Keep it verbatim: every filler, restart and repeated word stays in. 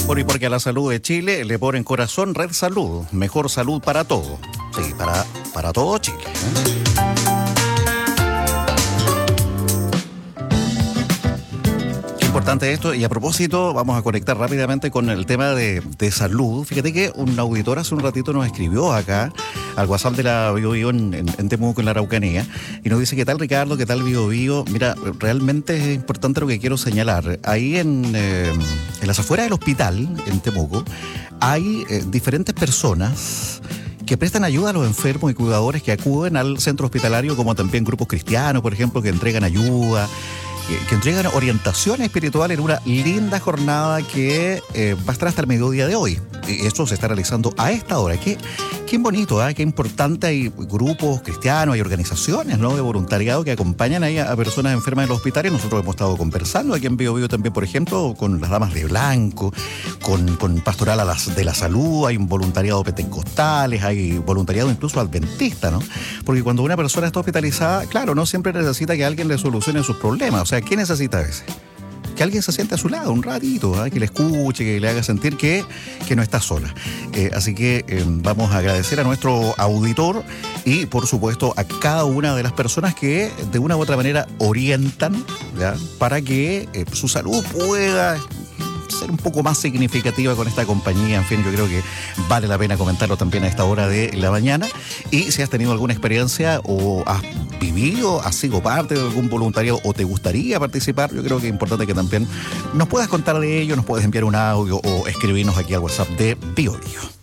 Por y porque a la salud de Chile le ponen corazón Red Salud. Mejor salud para todo. Sí, para, para todo Chile, ¿eh? Importante esto, y a propósito vamos a conectar rápidamente con el tema de, de salud. Fíjate que un auditor hace un ratito nos escribió acá al WhatsApp de la Bio Bio en, en, en Temuco, en la Araucanía, y nos dice: ¿qué tal, Ricardo? ¿Qué tal, Bio Bio? Mira, realmente es importante lo que quiero señalar. Ahí en, eh, en las afueras del hospital, en Temuco, hay eh, diferentes personas que prestan ayuda a los enfermos y cuidadores que acuden al centro hospitalario, como también grupos cristianos, por ejemplo, que entregan ayuda, que, que entregan orientación espiritual en una linda jornada que eh, va a estar hasta el mediodía de hoy. Y esto se está realizando a esta hora. Qué, qué bonito, ¿eh? Qué importante. Hay grupos cristianos, hay organizaciones, ¿no?, de voluntariado que acompañan ahí a, a personas enfermas en los hospitales. Nosotros hemos estado conversando aquí en Bio Bio también, por ejemplo, con las Damas de Blanco, con, con Pastoral a las, de la Salud, hay un voluntariado pentecostales, hay voluntariado incluso adventista, ¿no? Porque cuando una persona está hospitalizada, claro, no siempre necesita que alguien le solucione sus problemas. O sea, ¿qué necesita a veces? Que alguien se siente a su lado un ratito, ¿eh? Que le escuche, que le haga sentir que, que no está sola. Eh, así que eh, vamos a agradecer a nuestro auditor y, por supuesto, a cada una de las personas que de una u otra manera orientan, ¿ya?, para que eh, su salud pueda ser un poco más significativa con esta compañía. En fin, yo creo que vale la pena comentarlo también a esta hora de la mañana. Y si has tenido alguna experiencia o has vivido, has sido parte de algún voluntariado o te gustaría participar, yo creo que es importante que también nos puedas contar de ello, nos puedes enviar un audio o escribirnos aquí al WhatsApp de Bio Bio.